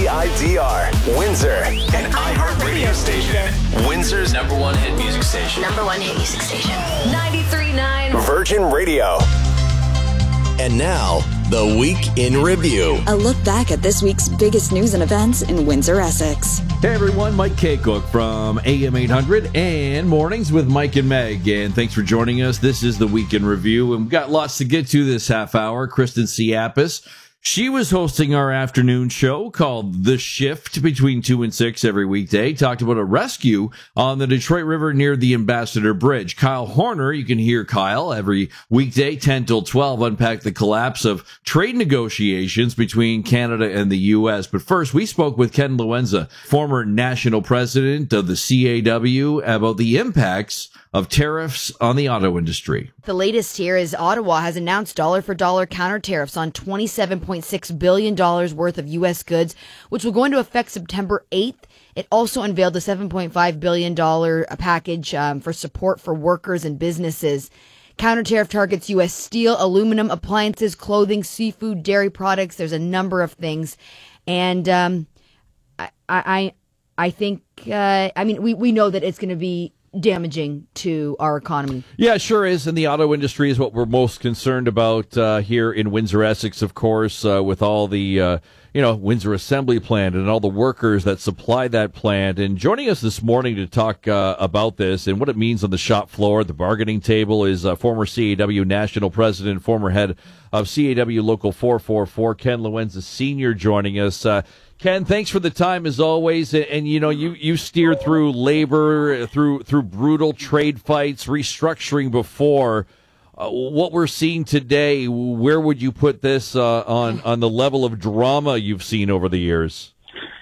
WVIDR, Windsor, an iHeart radio station. Windsor's number one hit music station. Number one hit music station. 93.9 Virgin Radio. And now, the Week in Review. A look back at this week's biggest news and events in Windsor, Essex. Hey everyone, Mike Kaycook from AM 800 and Mornings with Mike and Meg. And thanks for joining us. This is the Week in Review, and we've got lots to get to this half hour. Kristen Siapis, she was hosting our afternoon show called The Shift between 2 and 6 every weekday. Talked about a rescue on the Detroit River near the Ambassador Bridge. Kyle Horner, you can hear Kyle every weekday, 10 till 12, unpack the collapse of trade negotiations between Canada and the U.S. But first, we spoke with Ken Luenza, former national president of the CAW, about the impacts of tariffs on the auto industry. The latest here is Ottawa has announced dollar-for-dollar counter tariffs on $27.6 billion worth of U.S. goods, which will go into effect September 8th. It also unveiled a $7.5 billion package for support for workers and businesses. Counter tariff targets U.S. steel, aluminum, appliances, clothing, seafood, dairy products. There's a number of things. And I think, we know that it's going to be damaging to our economy. Yeah, it sure is. And the auto industry is what we're most concerned about here in Windsor, Essex, of course, with all the, Windsor Assembly Plant and all the workers that supply that plant. And joining us this morning to talk about this and what it means on the shop floor, the bargaining table, is former CAW National President, former head of CAW Local 444, Ken Luenza Sr., joining us. Ken, thanks for the time as always. And you steered through labor, through brutal trade fights, restructuring before. What we're seeing today, where would you put this on the level of drama you've seen over the years?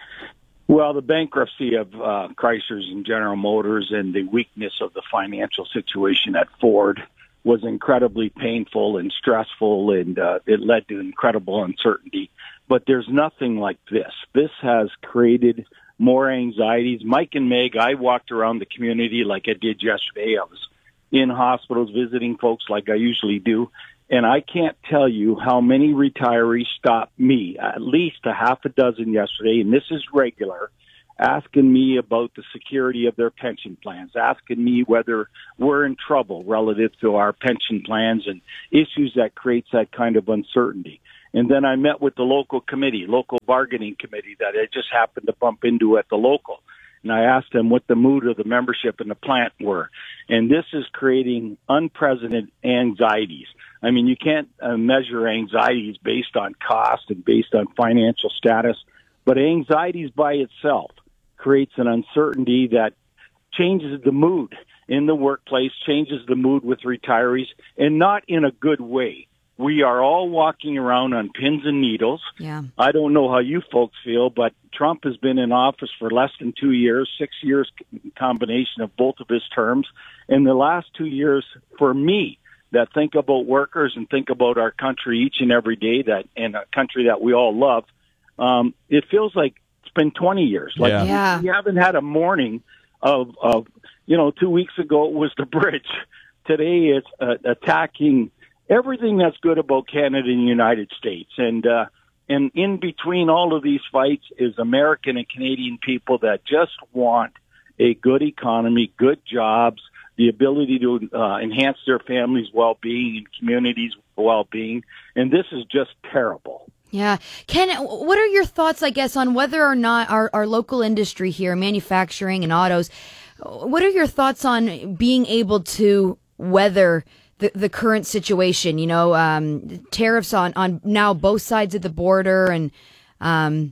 Well, the bankruptcy of Chrysler's and General Motors and the weakness of the financial situation at Ford was incredibly painful and stressful, and it led to incredible uncertainty. But there's nothing like this. This has created more anxieties. Mike and Meg, I walked around the community like I did yesterday. I was in hospitals visiting folks like I usually do. And I can't tell you how many retirees stopped me, at least a half a dozen yesterday, and this is regular, asking me about the security of their pension plans, asking me whether we're in trouble relative to our pension plans and issues that creates that kind of uncertainty. And then I met with the local bargaining committee that I just happened to bump into at the local. And I asked them what the mood of the membership in the plant were. And this is creating unprecedented anxieties. I mean, you can't measure anxieties based on cost and based on financial status, but anxieties by itself creates an uncertainty that changes the mood in the workplace, changes the mood with retirees, and not in a good way. We are all walking around on pins and needles. Yeah. I don't know how you folks feel, but Trump has been in office for less than 2 years, 6 years combination of both of his terms. In the last 2 years, for me, that think about workers and think about our country each and every day, and a country that we all love, it feels like it's been 20 years. Like we haven't had a morning of 2 weeks ago it was the bridge. Today it's attacking everything that's good about Canada and the United States. And in between all of these fights is American and Canadian people that just want a good economy, good jobs, the ability to enhance their families' well-being and communities' well-being. And this is just terrible. Yeah. Ken, what are your thoughts, I guess, on whether or not our local industry here, manufacturing and autos, what are your thoughts on being able to weather the current situation, tariffs on now both sides of the border, and are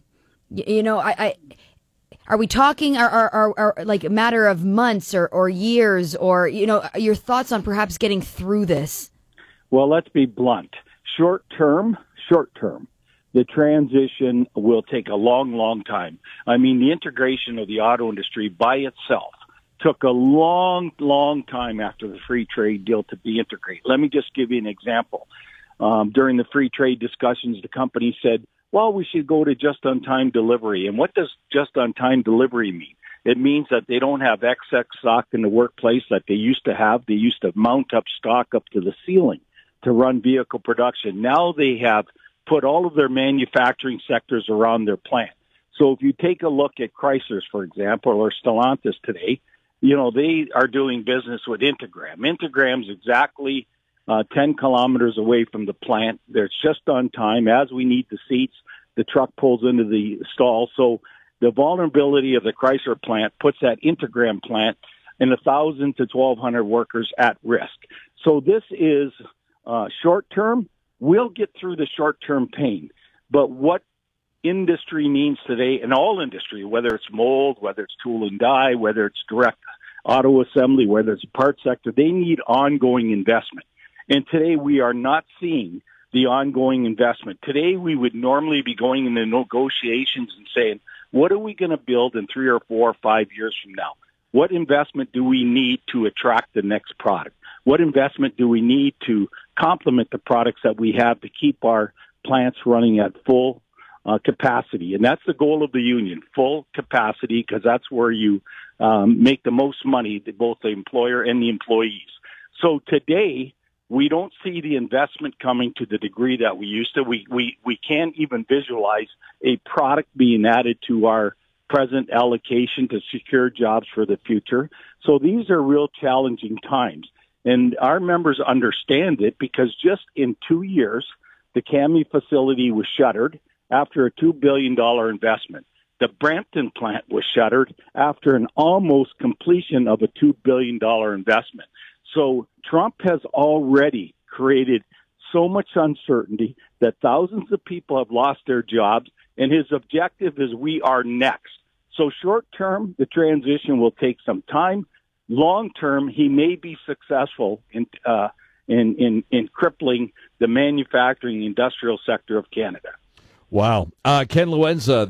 we talking are like a matter of months or years, or your thoughts on perhaps getting through this? Well, let's be blunt. Short term, the transition will take a long, long time. I mean, the integration of the auto industry by itself took a long, long time after the free trade deal to be integrated. Let me just give you an example. During the free trade discussions, the company said, well, we should go to just-on-time delivery. And what does just-on-time delivery mean? It means that they don't have excess stock in the workplace that they used to have. They used to mount up stock up to the ceiling to run vehicle production. Now they have put all of their manufacturing sectors around their plant. So if you take a look at Chrysler's, for example, or Stellantis today, they are doing business with Integram. Integram's exactly 10 kilometers away from the plant. They're just on time. As we need the seats, the truck pulls into the stall. So the vulnerability of the Chrysler plant puts that Integram plant and 1,000 to 1,200 workers at risk. So this is short term. We'll get through the short term pain. But what industry needs today, and all industry, whether it's mold, whether it's tool and die, whether it's direct auto assembly, whether it's a parts sector, they need ongoing investment. And today we are not seeing the ongoing investment. Today we would normally be going into negotiations and saying, what are we going to build in 3 or 4 or 5 years from now? What investment do we need to attract the next product? What investment do we need to complement the products that we have to keep our plants running at full capacity? And that's the goal of the union, full capacity, because that's where you make the most money, both the employer and the employees. So today, we don't see the investment coming to the degree that we used to. We can't even visualize a product being added to our present allocation to secure jobs for the future. So these are real challenging times. And our members understand it because just in 2 years, the CAMI facility was shuttered after a $2 billion investment. The Brampton plant was shuttered after an almost completion of a $2 billion investment. So Trump has already created so much uncertainty that thousands of people have lost their jobs, and his objective is we are next. So short term, the transition will take some time. Long term, he may be successful in crippling the manufacturing industrial sector of Canada. Wow. Ken Luenza,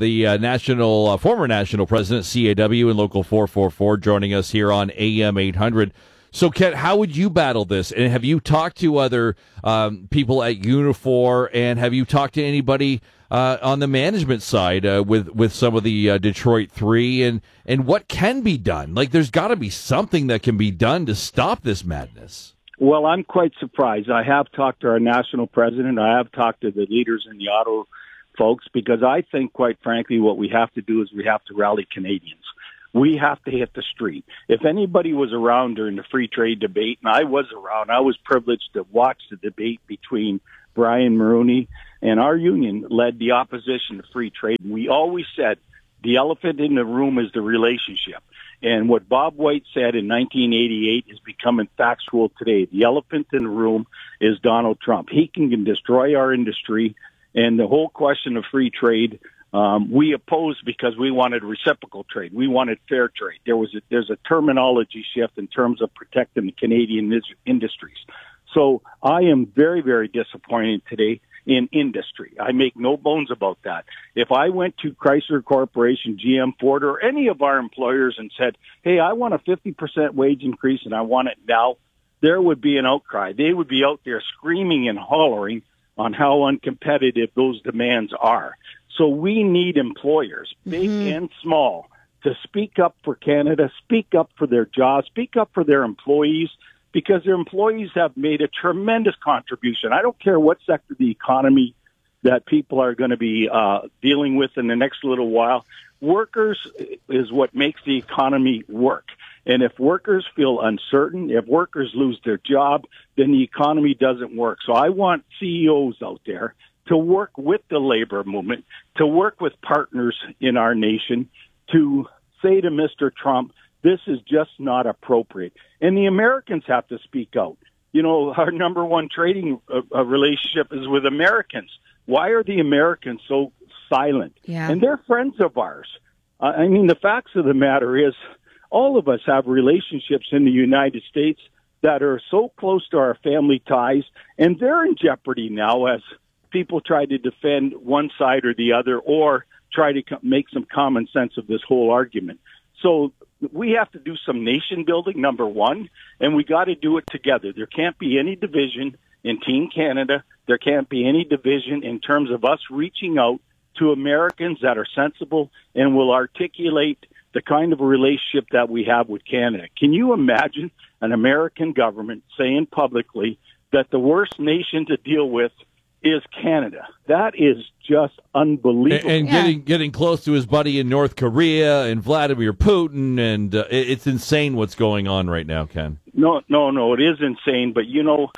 the former national president, CAW and Local 444, joining us here on AM 800. So, Ken, how would you battle this? And have you talked to other people at Unifor, and have you talked to anybody on the management side with some of the Detroit 3? And what can be done? Like, there's got to be something that can be done to stop this madness. Well, I'm quite surprised. I have talked to our national president. I have talked to the leaders in the auto folks, because I think, quite frankly, what we have to do is we have to rally Canadians. We have to hit the street. If anybody was around during the free trade debate, and I was around, I was privileged to watch the debate between Brian Mulroney and our union led the opposition to free trade. We always said the elephant in the room is the relationship. And what Bob White said in 1988 is becoming factual today. The elephant in the room is Donald Trump. He can destroy our industry. And the whole question of free trade, we opposed because we wanted reciprocal trade. We wanted fair trade. There's a terminology shift in terms of protecting the Canadian industries. So I am very, very disappointed today in industry. I make no bones about that. If I went to Chrysler Corporation, GM, Ford, or any of our employers and said, hey, I want a 50% wage increase and I want it now, there would be an outcry. They would be out there screaming and hollering on how uncompetitive those demands are. So we need employers, big and small, to speak up for Canada, speak up for their jobs, speak up for their employees, because their employees have made a tremendous contribution. I don't care what sector of the economy that people are going to be dealing with in the next little while. Workers is what makes the economy work. And if workers feel uncertain, if workers lose their job, then the economy doesn't work. So I want CEOs out there to work with the labor movement, to work with partners in our nation, to say to Mr. Trump, this is just not appropriate. And the Americans have to speak out. You know, our number one trading relationship is with Americans. Why are the Americans so silent? Yeah. And they're friends of ours. I mean, the facts of the matter is all of us have relationships in the United States that are so close to our family ties, and they're in jeopardy now as people try to defend one side or the other or try to make some common sense of this whole argument. So we have to do some nation building, number one, and we got to do it together. There can't be any division in Team Canada. There can't be any division in terms of us reaching out to Americans that are sensible and will articulate the kind of relationship that we have with Canada. Can you imagine an American government saying publicly that the worst nation to deal with is Canada. That is just unbelievable. And getting close to his buddy in North Korea and Vladimir Putin, and it's insane what's going on right now, Ken. No, it is insane. But,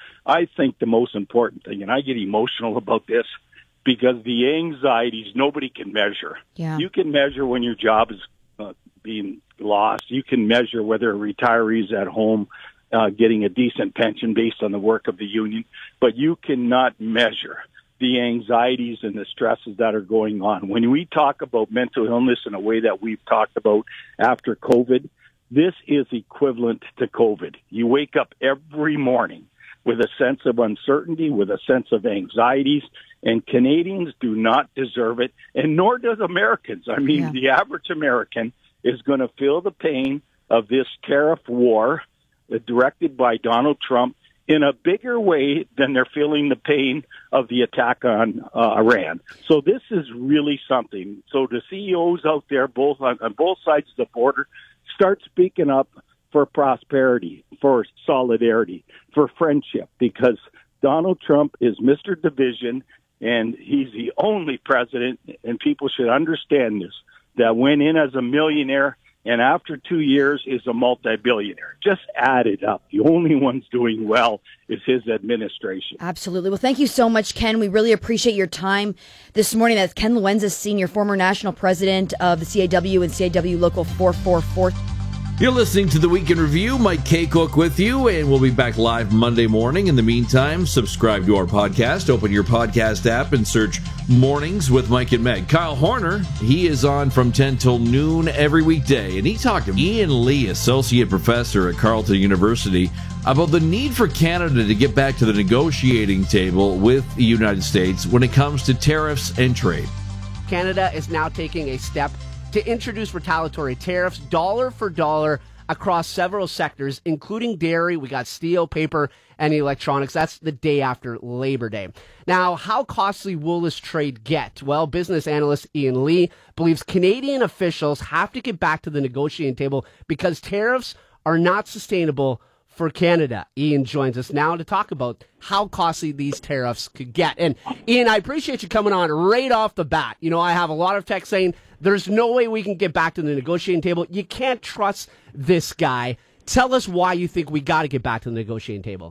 I think the most important thing, and I get emotional about this, because the anxieties nobody can measure. Yeah. You can measure when your job is being lost. You can measure whether a retiree is at home getting a decent pension based on the work of the union, but you cannot measure the anxieties and the stresses that are going on. When we talk about mental illness in a way that we've talked about after COVID, this is equivalent to COVID. You wake up every morning with a sense of uncertainty, with a sense of anxieties, and Canadians do not deserve it, and nor does Americans. I mean, The average American is going to feel the pain of this tariff war directed by Donald Trump in a bigger way than they're feeling the pain of the attack on Iran. So this is really something. So the CEOs out there, both on both sides of the border, start speaking up for prosperity, for solidarity, for friendship, because Donald Trump is Mr. Division, and he's the only president, and people should understand this, that went in as a millionaire and after 2 years is a multi-billionaire. Just add it up. The only one's doing well is his administration. Absolutely. Well, thank you so much, Ken. We really appreciate your time this morning. That's Ken Luenza, Senior, former national president of the CAW and CAW Local 444. You're listening to The Week in Review. Mike Kaycook with you, and we'll be back live Monday morning. In the meantime, subscribe to our podcast. Open your podcast app and search Mornings with Mike and Meg. Kyle Horner, he is on from 10 till noon every weekday, and he talked to Ian Lee, Associate Professor at Carleton University, about the need for Canada to get back to the negotiating table with the United States when it comes to tariffs and trade. Canada is now taking a step to introduce retaliatory tariffs, dollar for dollar, across several sectors, including dairy. We got steel, paper, and electronics. That's the day after Labor Day. Now, how costly will this trade get? Well, business analyst Ian Lee believes Canadian officials have to get back to the negotiating table because tariffs are not sustainable for Canada. Ian joins us now to talk about how costly these tariffs could get. And Ian, I appreciate you coming on right off the bat. I have a lot of text saying there's no way we can get back to the negotiating table. You can't trust this guy. Tell us why you think we got to get back to the negotiating table.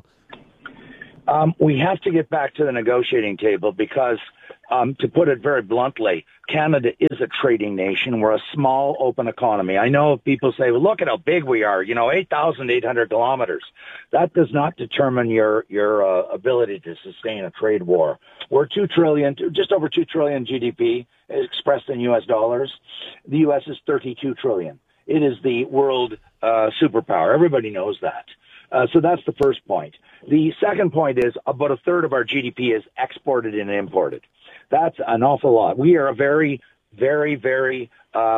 We have to get back to the negotiating table because, to put it very bluntly, Canada is a trading nation. We're a small, open economy. I know people say, well, look at how big we are, 8,800 kilometers. That does not determine your ability to sustain a trade war. We're just over 2 trillion GDP expressed in U.S. dollars. The U.S. is 32 trillion. It is the world superpower. Everybody knows that. So that's the first point. The second point is about a third of our GDP is exported and imported. That's an awful lot. We are a very, very, very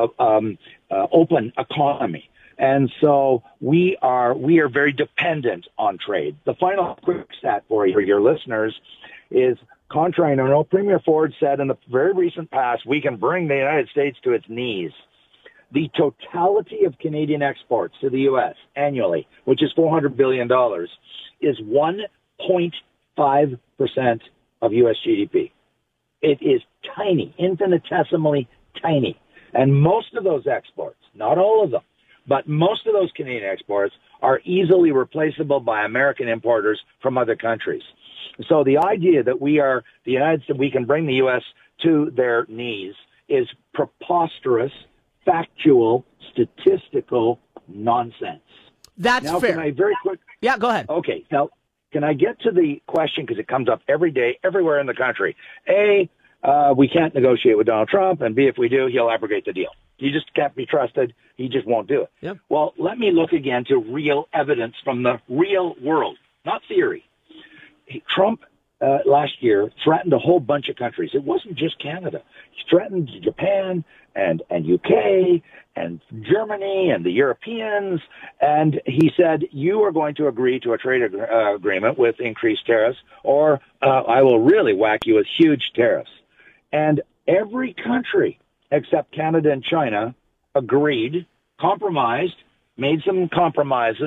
open economy. And so we are very dependent on trade. The final quick stat for your listeners is contrary. And I know Premier Ford said in the very recent past, we can bring the United States to its knees. The totality of Canadian exports to the U.S. annually, which is $400 billion, is 1.5% of U.S. GDP. It is tiny, infinitesimally tiny. And most of those exports, not all of them, but most of those Canadian exports are easily replaceable by American importers from other countries. So the idea that we can bring the U.S. to their knees is preposterous, factual, statistical nonsense. That's now, fair. Can I very quick? Yeah, go ahead. Okay. Now, can I get to the question because it comes up every day, everywhere in the country? A, we can't negotiate with Donald Trump, and B, if we do, he'll abrogate the deal. He just can't be trusted. He just won't do it. Yep. Well, let me look again to real evidence from the real world, not theory. Trump last year threatened a whole bunch of countries. It wasn't just Canada. He threatened Japan and UK and Germany and the Europeans. And he said, you are going to agree to a trade agreement with increased tariffs, or I will really whack you with huge tariffs. And every country except Canada and China agreed, compromised, made some compromises,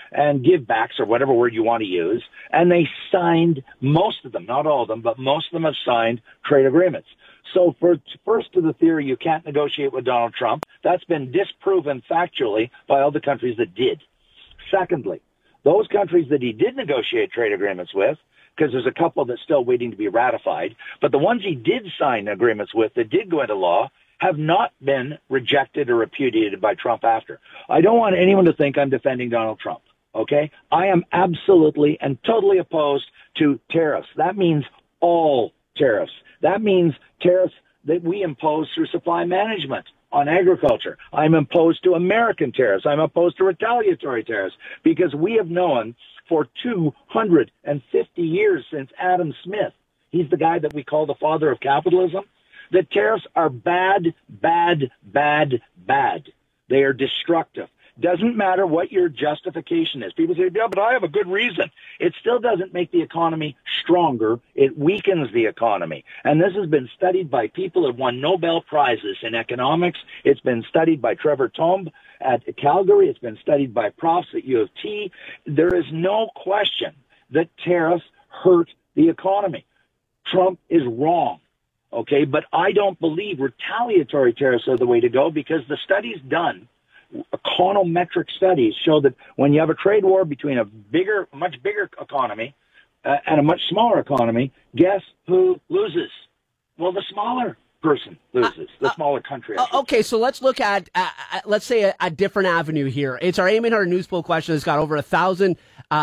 and givebacks, or whatever word you want to use, and they signed, most of them, not all of them, but most of them have signed trade agreements. So first to the theory you can't negotiate with Donald Trump, that's been disproven factually by all the countries that did. Secondly, those countries that he did negotiate trade agreements with, because there's a couple that's still waiting to be ratified, but the ones he did sign agreements with that did go into law have not been rejected or repudiated by Trump after. I don't want anyone to think I'm defending Donald Trump, okay? I am absolutely and totally opposed to tariffs. That means all tariffs. That means tariffs that we impose through supply management on agriculture. I'm opposed to American tariffs. I'm opposed to retaliatory tariffs because we have known for 250 years since Adam Smith, he's the guy that we call the father of capitalism, that tariffs are bad, bad, bad, bad. They are destructive. Doesn't matter what your justification is. People say, yeah, but I have a good reason. It still doesn't make the economy stronger. It weakens the economy. And this has been studied by people who have won Nobel Prizes in economics. It's been studied by Trevor Tombe at Calgary. It's been studied by profs at U of T. There is no question that tariffs hurt the economy. Trump is wrong. Okay, but I don't believe retaliatory tariffs are the way to go because the studies done, econometric studies, show that when you have a trade war between a much bigger economy and a much smaller economy, guess who loses? Well, the smaller person loses, the smaller country. Okay, so let's look at, let's say, a different avenue here. It's our Aim800 News Poll question. It's got over 1,000,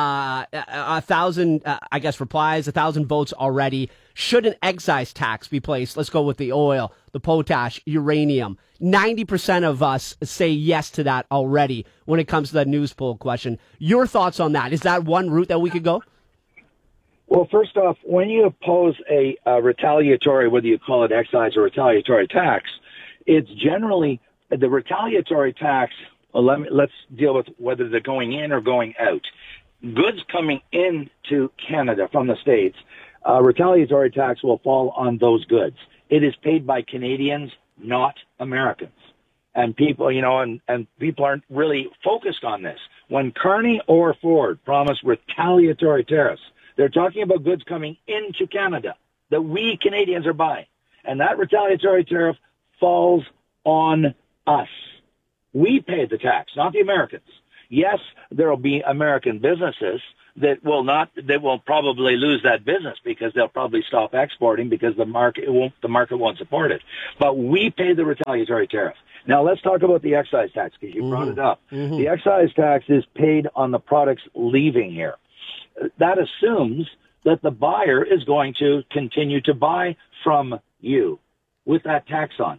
I guess, replies, 1,000 votes already. Should an excise tax be placed? Let's go with the oil, the potash, uranium. 90% of us say yes to that already when it comes to that news poll question. Your thoughts on that? Is that one route that we could go? Well, first off, when you oppose a retaliatory, whether you call it excise or retaliatory tax, it's generally the retaliatory tax. Well, let's deal with whether they're going in or going out. Goods coming into Canada from the States, retaliatory tax will fall on those goods. It is paid by Canadians, not Americans. And people, and people aren't really focused on this. When Carney or Ford promised retaliatory tariffs, they're talking about goods coming into Canada that we Canadians are buying. And that retaliatory tariff falls on us. We pay the tax, not the Americans. Yes, there will be American businesses that will probably lose that business because they'll probably stop exporting because the market won't support it. But we pay the retaliatory tariff. Now let's talk about the excise tax because you brought it up. Mm-hmm. The excise tax is paid on the products leaving here. That assumes that the buyer is going to continue to buy from you with that tax on.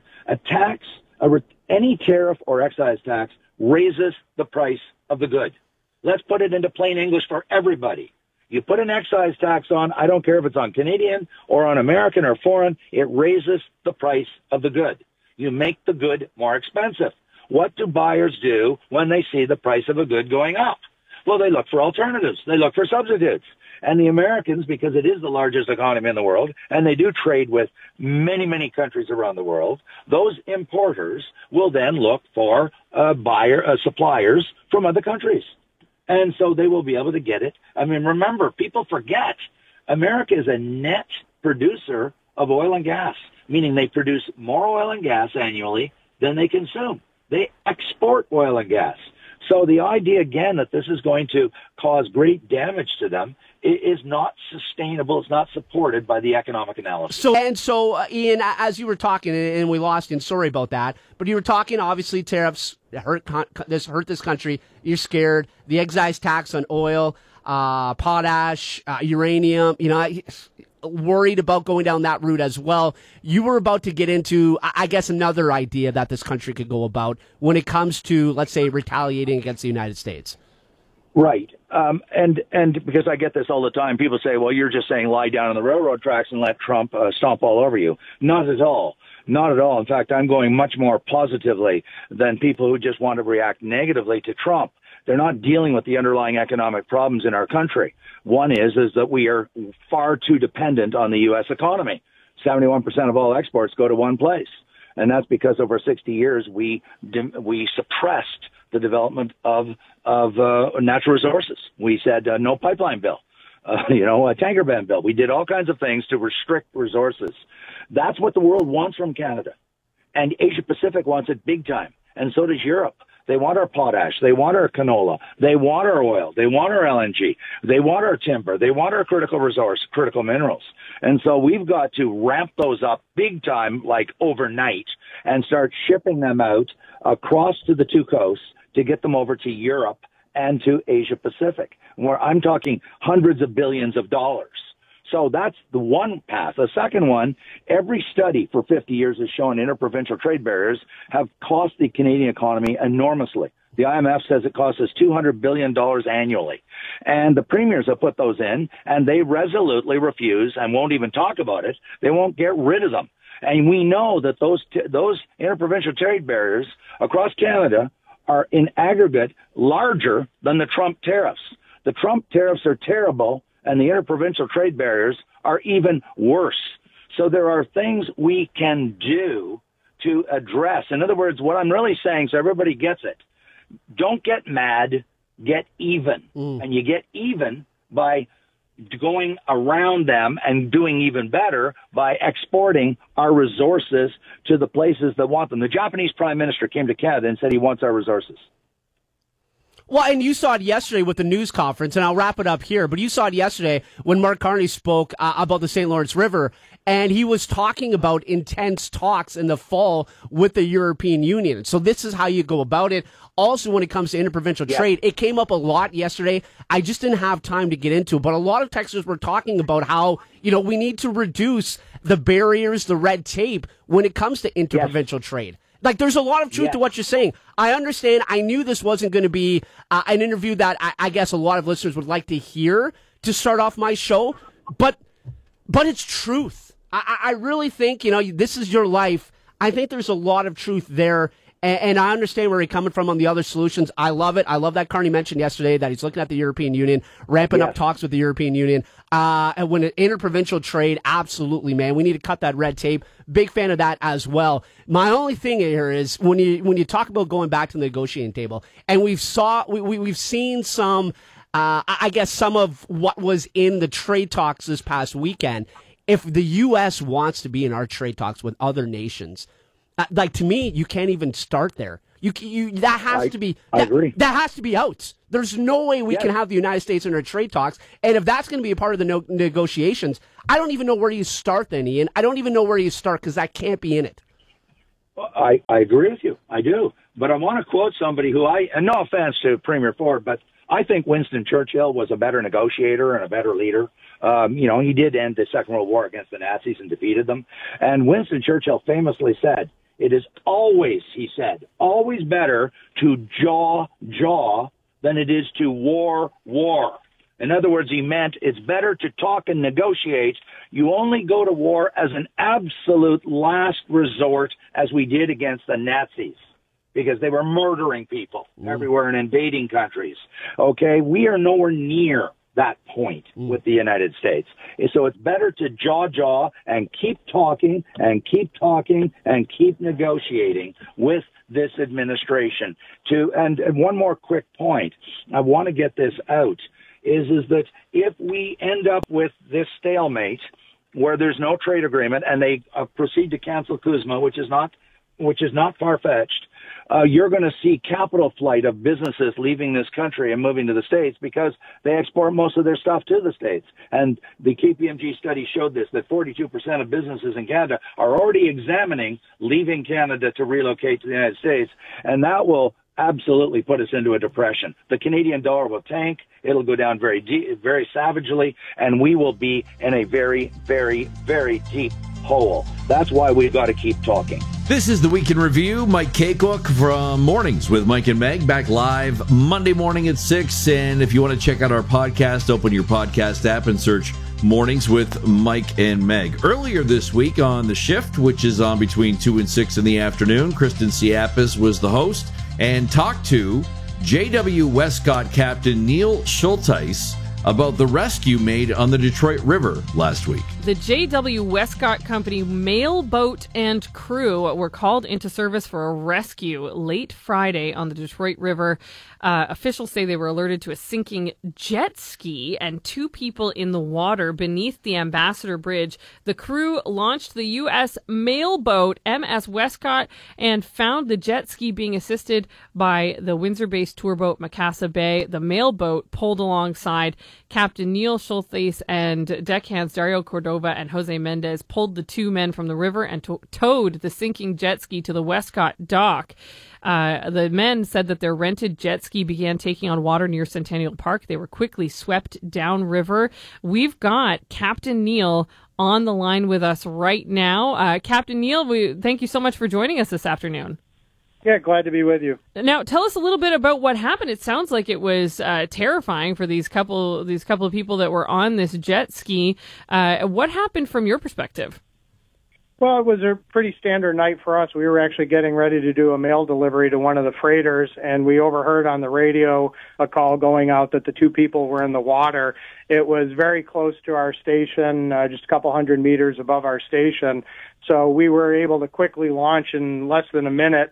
Any tariff or excise tax raises the price of the good. Let's put it into plain English for everybody. You put an excise tax on, I don't care if it's on Canadian or on American or foreign, it raises the price of the good. You make the good more expensive. What do buyers do when they see the price of a good going up? Well, they look for alternatives. They look for substitutes. And the Americans, because it is the largest economy in the world, and they do trade with many, many countries around the world, those importers will then look for suppliers from other countries. And so they will be able to get it. I mean, remember, people forget America is a net producer of oil and gas, meaning they produce more oil and gas annually than they consume. They export oil and gas. So the idea, again, that this is going to cause great damage to them is not sustainable. It's not supported by the economic analysis. So, Ian, as you were talking, and we lost you, and sorry about that, but you were talking, obviously, tariffs hurt this country. You're scared. The excise tax on oil, potash, uranium, worried about going down that route as well. You were about to get into, I guess, another idea that this country could go about when it comes to, let's say, retaliating against the United States. Right. And because I get this all the time, people say, well, you're just saying lie down on the railroad tracks and let Trump stomp all over you. Not at all. Not at all. In fact, I'm going much more positively than people who just want to react negatively to Trump. They're not dealing with the underlying economic problems in our country. One is that we are far too dependent on the U.S. economy. 71% of all exports go to one place. And that's because over 60 years, we suppressed the development of natural resources. We said no pipeline bill, a tanker ban bill. We did all kinds of things to restrict resources. That's what the world wants from Canada. And Asia Pacific wants it big time. And so does Europe. They want our potash. They want our canola. They want our oil. They want our LNG. They want our timber. They want our critical minerals. And so we've got to ramp those up big time, like overnight, and start shipping them out across to the two coasts to get them over to Europe and to Asia Pacific, where I'm talking hundreds of billions of dollars. So that's the one path. The second one, every study for 50 years has shown interprovincial trade barriers have cost the Canadian economy enormously. The IMF says it costs us $200 billion annually. And the premiers have put those in, and they resolutely refuse and won't even talk about it. They won't get rid of them. And we know that those interprovincial trade barriers across Canada are in aggregate larger than the Trump tariffs. The Trump tariffs are terrible, and the interprovincial trade barriers are even worse. So there are things we can do to address. In other words, what I'm really saying, so everybody gets it, don't get mad, get even. And you get even by going around them and doing even better by exporting our resources to the places that want them. The Japanese Prime Minister came to Canada and said he wants our resources. Well, and you saw it yesterday with the news conference, and I'll wrap it up here, but you saw it yesterday when Mark Carney spoke about the St. Lawrence River, and he was talking about intense talks in the fall with the European Union. So this is how you go about it. Also, when it comes to interprovincial trade, it came up a lot yesterday. I just didn't have time to get into it, but a lot of Texans were talking about how, we need to reduce the barriers, the red tape when it comes to interprovincial trade. Like, there's a lot of truth to what you're saying. I understand. I knew this wasn't going to be an interview that I guess a lot of listeners would like to hear to start off my show, but it's truth. I really think, this is your life. I think there's a lot of truth there, and I understand where you're coming from on the other solutions. I love it. I love that Carney mentioned yesterday that he's looking at the European Union, ramping up talks with the European Union. And when interprovincial trade, absolutely, man. We need to cut that red tape. Big fan of that as well. My only thing here is when you talk about going back to the negotiating table, and we've seen some, I guess some of what was in the trade talks this past weekend. If the U.S. wants to be in our trade talks with other nations, to me, you can't even start there. That has to be. I agree. That has to be out. There's no way we can have the United States in our trade talks. And if that's going to be a part of the negotiations, I don't even know where you start then, Ian. I don't even know where you start because that can't be in it. I agree with you. I do. But I want to quote somebody who and no offense to Premier Ford, but I think Winston Churchill was a better negotiator and a better leader. He did end the Second World War against the Nazis and defeated them. And Winston Churchill famously said, it is always, he said, always better to jaw than it is to war. In other words, he meant it's better to talk and negotiate. You only go to war as an absolute last resort, as we did against the Nazis, because they were murdering people everywhere and invading countries. Okay, we are nowhere near that point with the United States. So it's better to jaw and keep talking and keep negotiating with this administration. And one more quick point. I want to get this out is that if we end up with this stalemate where there's no trade agreement and they proceed to cancel CUSMA, which is not far-fetched, you're going to see capital flight of businesses leaving this country and moving to the States because they export most of their stuff to the States. And the KPMG study showed this, that 42% of businesses in Canada are already examining leaving Canada to relocate to the United States. And that will absolutely put us into a depression. The Canadian dollar will tank. It'll go down very deep, very savagely, and we will be in a very, very, very deep hole. That's why we've got to keep talking. This is the Week in Review. Mike Kaycook from Mornings with Mike and Meg, back live Monday morning at 6. And if you want to check out our podcast, open your podcast app and search Mornings with Mike and Meg. Earlier this week on The Shift, which is on between 2 and 6 in the afternoon, Kristen Siapis was the host and talked to JW Westcott captain Neil Schulteis about the rescue made on the Detroit River last week. The J.W. Westcott Company mail boat and crew were called into service for a rescue late Friday on the Detroit River. Officials say they were alerted to a sinking jet ski and 2 people in the water beneath the Ambassador Bridge. The crew launched the U.S. mail boat MS Westcott and found the jet ski being assisted by the Windsor-based tour boat Macassa Bay. The mail boat pulled alongside. Captain Neil Schultheis and deckhands Dario Cordova and Jose Mendez pulled the 2 men from the river and towed the sinking jet ski to the Westcott dock. The men said that their rented jet ski began taking on water near Centennial Park. They were quickly swept downriver. We've got Captain Neil on the line with us right now. Captain Neil, thank you so much for joining us this afternoon. Yeah, glad to be with you. Now, tell us a little bit about what happened. It sounds like it was terrifying for these couple of people that were on this jet ski. What happened from your perspective? Well, it was a pretty standard night for us. We were actually getting ready to do a mail delivery to one of the freighters, and we overheard on the radio a call going out that the 2 people were in the water. It was very close to our station, just a couple hundred meters above our station. So we were able to quickly launch in less than a minute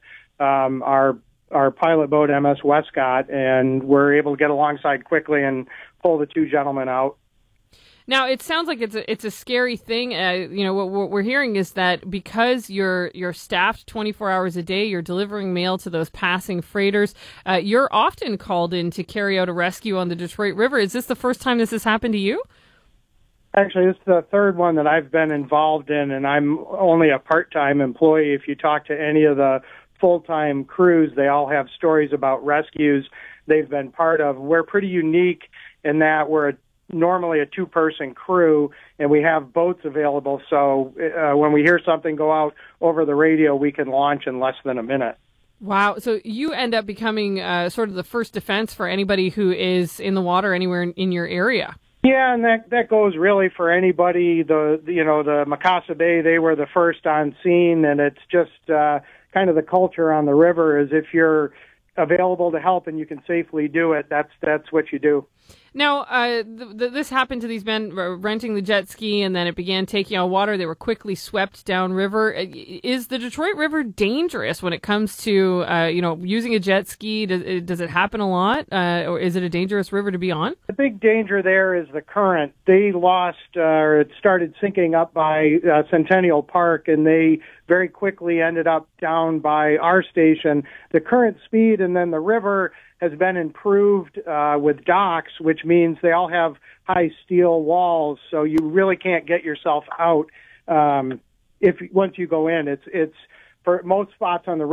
our pilot boat, MS Westcott, and we're able to get alongside quickly and pull the 2 gentlemen out. Now, it sounds like it's a scary thing. What we're hearing is that because you're staffed 24 hours a day, you're delivering mail to those passing freighters, you're often called in to carry out a rescue on the Detroit River. Is this the first time this has happened to you? Actually, this is the 3rd one that I've been involved in, and I'm only a part-time employee. If you talk to any of the full-time crews, they all have stories about rescues they've been part of. We're pretty unique in that we're normally a 2-person crew, and we have boats available. So when we hear something go out over the radio, we can launch in less than a minute. Wow. So you end up becoming sort of the first defense for anybody who is in the water anywhere in your area. Yeah, and that goes really for anybody. The Macassa Bay, they were the first on scene, and it's just kind of the culture on the river is if you're available to help and you can safely do it, that's what you do. Now, this happened to these men renting the jet ski, and then it began taking on water. They were quickly swept downriver. Is the Detroit River dangerous when it comes to, using a jet ski? Does it happen a lot, or is it a dangerous river to be on? The big danger there is the current. They lost, it started sinking up by Centennial Park, and they very quickly ended up down by our station. The current speed and then the river has been improved with docks, which means they all have high steel walls, so you really can't get yourself out once you go in. It's for most spots on the